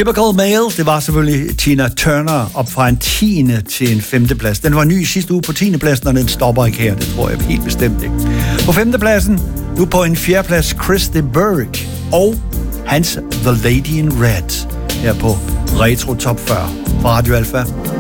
Typical Male, det var selvfølgelig Tina Turner op fra en 10. til en 5. plads. Den var ny sidste uge på 10. pladsen, og den stopper ikke her, det tror jeg helt bestemt ikke. På 5. pladsen, nu på en 4. plads, Chris de Burgh og hans The Lady in Red her på Retro Top 40 fra Radio Alpha.